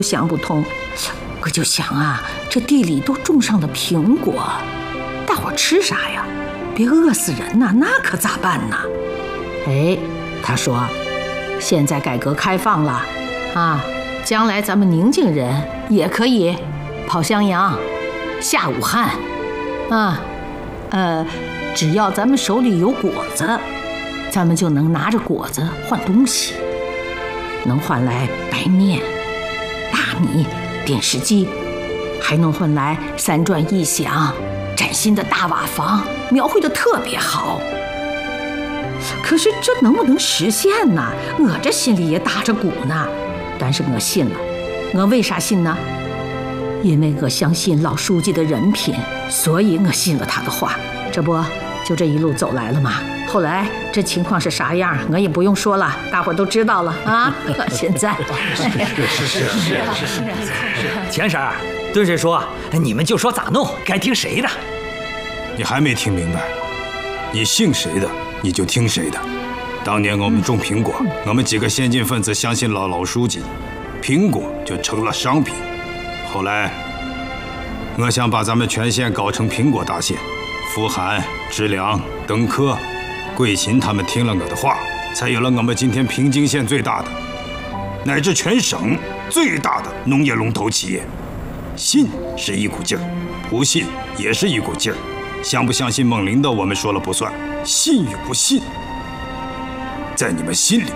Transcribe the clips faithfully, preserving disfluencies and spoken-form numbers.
想不通。我就想啊，这地里都种上了苹果，大伙吃啥呀？别饿死人呐，那可咋办呢？哎，他说，现在改革开放了啊，将来咱们宁静人也可以跑襄阳、下武汉啊，呃，只要咱们手里有果子，咱们就能拿着果子换东西，能换来白面、大米、电视机，还能换来三转一响、崭新的大瓦房，描绘的特别好。可是这能不能实现呢？我这心里也打着鼓呢。但是我信了，我为啥信呢？因为我相信老书记的人品，所以我信了他的话。这不就这一路走来了吗？后来这情况是啥样，我也不用说了，大伙都知道了啊。现在是是是是是是。钱婶儿，敦婶说，你们就说咋弄，该听谁的？ 你还没听明白？你信谁的，你就听谁的。当年我们种苹果，我们几个先进分子相信了老书记，苹果就成了商品。后来，我想把咱们全县搞成苹果大县。福涵、知良、登科、贵秦他们听了我的话，才有了我们今天平津县最大的，乃至全省最大的农业龙头企业。信是一股劲儿，不信也是一股劲儿。相不相信孟林的，我们说了不算。信与不信，在你们心里。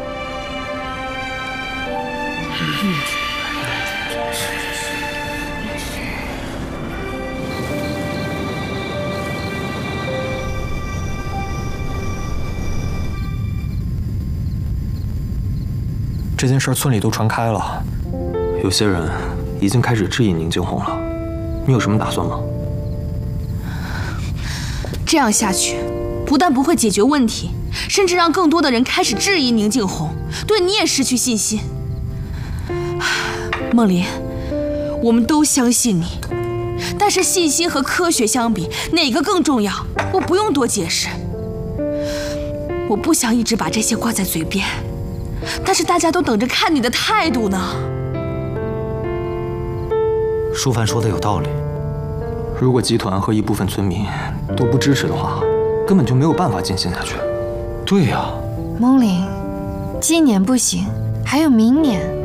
这件事村里都传开了，有些人已经开始质疑宁静红了。你有什么打算吗？ 这样下去，不但不会解决问题，甚至让更多的人开始质疑宁静红，对你也失去信心。孟林，我们都相信你，但是信心和科学相比，哪个更重要？我不用多解释。我不想一直把这些挂在嘴边。但是大家都等着看你的态度呢。 舒帆说的有道理，如果集团和一部分村民都不支持的话，根本就没有办法进行下去。对呀， 孟林，今年不行，还有明年。